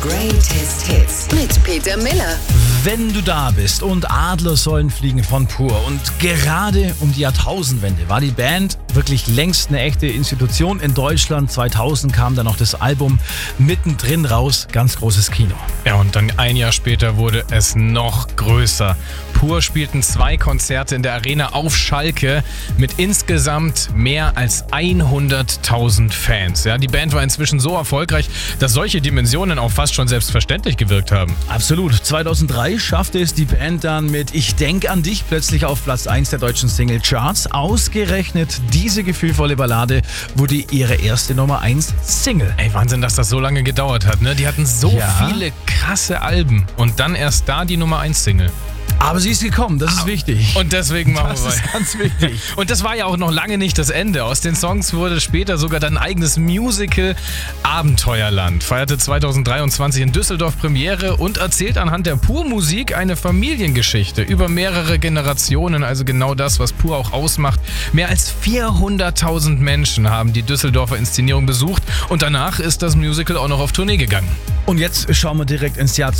Greatest Hits mit Peter Miller. Wenn du da bist und Adler sollen fliegen von Pur. Und gerade um die Jahrtausendwende war die Band wirklich längst eine echte Institution in Deutschland. 2000 kam dann noch das Album mittendrin raus. Ganz großes Kino. Ja, und dann ein Jahr später wurde es noch größer. Pur spielten 2 Konzerte in der Arena auf Schalke mit insgesamt mehr als 100.000 Fans. Ja, die Band war inzwischen so erfolgreich, dass solche Dimensionen auch fast schon selbstverständlich gewirkt haben. Absolut. 2003 schaffte es die Band dann mit Ich denk an dich plötzlich auf Platz 1 der deutschen Single-Charts. Ausgerechnet diese gefühlvolle Ballade wurde ihre erste Nummer 1 Single. Ey, Wahnsinn, dass das so lange gedauert hat, ne? Die hatten so viele krasse Alben und dann erst da die Nummer 1 Single. Aber sie ist gekommen, das ist wichtig. Und deswegen machen wir Das ist weiter. ganz wichtig. Und das war ja auch noch lange nicht das Ende. Aus den Songs wurde später sogar dann ein eigenes Musical. Abenteuerland feierte 2023 in Düsseldorf Premiere und erzählt anhand der Pur-Musik eine Familiengeschichte über mehrere Generationen. Also genau das, was Pur auch ausmacht. Mehr als 400.000 Menschen haben die Düsseldorfer Inszenierung besucht. Und danach ist das Musical auch noch auf Tournee gegangen. Und jetzt schauen wir direkt ins Jahr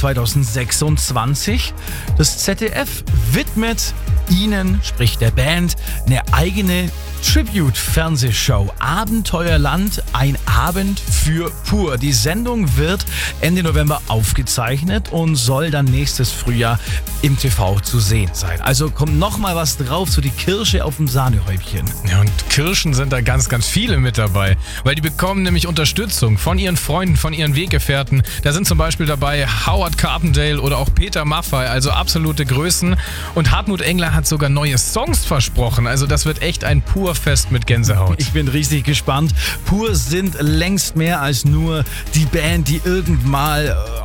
2026. Das ZDF widmet ihnen, sprich der Band, eine eigene Tribute-Fernsehshow. Abenteuerland, ein Abend für Pur. Die Sendung wird Ende November aufgezeichnet und soll dann nächstes Frühjahr im TV zu sehen sein. Also kommt nochmal was drauf, so die Kirsche auf dem Sahnehäubchen. Ja, und Kirschen sind da ganz, ganz viele mit dabei, weil die bekommen nämlich Unterstützung von ihren Freunden, von ihren Weggefährten. Da sind zum Beispiel dabei Howard Carpendale oder auch Peter Maffay, also absolute Größen. Und Hartmut Engler hat sogar neue Songs versprochen. Also das wird echt ein Pur-Fest mit Gänsehaut. Ich bin richtig gespannt. Pur sind längst mehr als nur die Band, die irgendwann mal